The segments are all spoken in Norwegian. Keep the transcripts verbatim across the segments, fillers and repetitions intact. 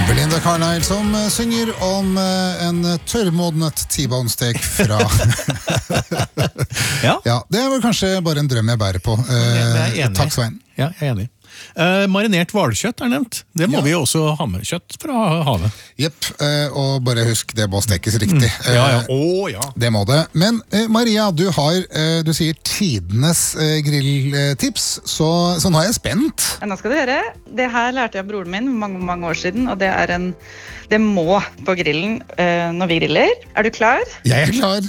Belinda Carlisle som synger om en tørrmodnet T-bone-stek fra... ja. ja, det er vel kanskje bare en drøm jeg bærer på. Eh, takk, Svein. Ja, jeg er enig. Uh, marinert hvalkjøtt er nevnt. Det må ja. vi også ha med. Kjøtt fra havet. Jepp, uh, og bare husk, det må stekes riktig. Mm. Ja, ja. Oh, ja. Det må det. Men uh, Maria, du har, uh, du sier tidenes uh, grilltips, så, så nå er jeg spent. Ja, nå skal du høre. Det her lærte jeg av broren min mange, mange år siden, og det er en, det må på grillen uh, når vi griller. Er du klar? Jeg er klar.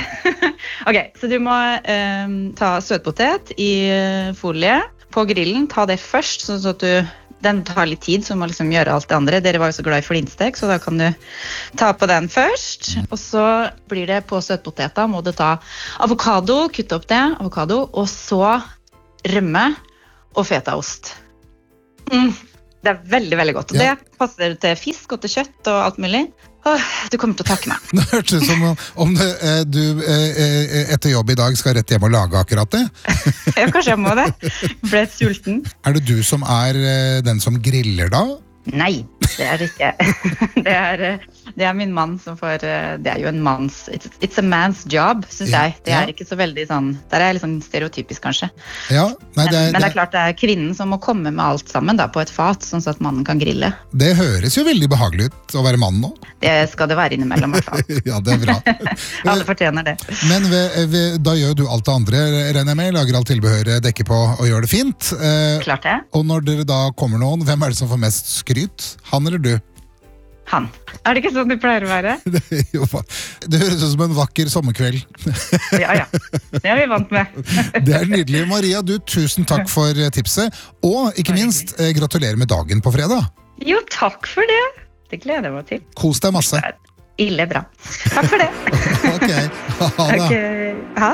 Ok, så du må uh, ta søtpotet i uh, folie. På grillen, ta det først, sånn at du, den tar litt tid, så du må liksom gjøre alt det andre. Dere var jo så glad i flinstek, så da kan du ta på den først. Og så blir det på søtpoteta, må du ta avokado, kutte opp det, avokado, og så rømme og fetaost. Mm, det er veldig, veldig godt. Og ja. det passer til fisk og til kjøtt og alt mulig. Åh, du kommer til å takke meg. Det hørtes som om, om det, eh, du eh, etter jobb i dag skal rett hjem og lage akkurat det. Ja, kanskje jeg må det. Jeg ble sulten. Er det du som er eh, den som griller da? Nei, det er det ikke. Det er, det er min mann som får, det er jo en manns, it's, it's a man's job, synes jeg. Det er ja. ikke så veldig sånn, der er litt sånn stereotypisk kanskje. Ja, nei, det er, men, men det er klart det er kvinnen som må komme med alt sammen da, på et fat, sånn at mannen kan grille. Det høres jo veldig behagelig ut å være mann nå. Det skal det være innimellom i hvert fall. Ja, det er bra. Alle fortjener det. Men ved, ved, da gjør du alt det andre, regner jeg med, lager alt tilbehøret, dekker på og gjør det fint. Eh, klart det. Og når dere da kommer noen, hvem er det som får mest skryt? Han eller du? Han. Er det ikke sånn det pleier å være? Det, jo, det høres ut som en vakker sommerkveld. Ja, ja. Det er vi vant med. Det er nydelig. Maria, du, tusen takk for tipset. Og ikke minst, eh, gratulerer med dagen på fredag. Jo, takk for det. Det gleder jeg meg til. Kos deg masse. Ille bra. Takk for det. Ok, ha det. Okay. Ha